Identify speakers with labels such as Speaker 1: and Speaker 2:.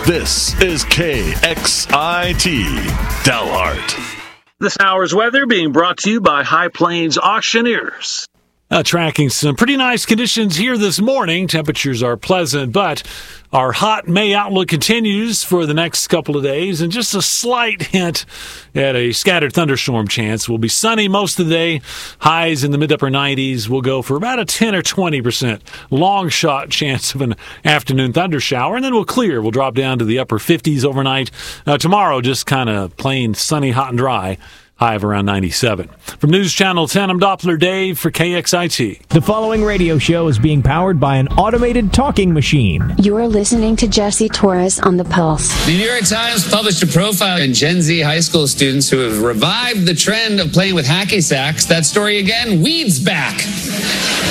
Speaker 1: This is KXIT Delhart.
Speaker 2: This hour's weather being brought to you by High Plains Auctioneers.
Speaker 3: Tracking some pretty nice conditions here this morning. Temperatures are pleasant, but our hot May outlook continues for the next couple of days, and just a slight hint at a scattered thunderstorm chance. Will be sunny most of the day. Highs in the mid-upper 90s. We'll go for about a 10 or 20% long shot chance of an afternoon thunder shower, and then we'll clear. We'll drop down to the upper 50s overnight. Tomorrow, just kind of plain sunny, hot, and dry. High of around 97. From News Channel 10, I'm Doppler Dave for KXIT.
Speaker 4: The following radio show is being powered by an automated talking machine.
Speaker 5: You're listening to Jesse Torres on The Pulse.
Speaker 6: The New York Times published a profile on Gen Z high school students who have revived the trend of playing with hacky sacks. That story again, weeds back.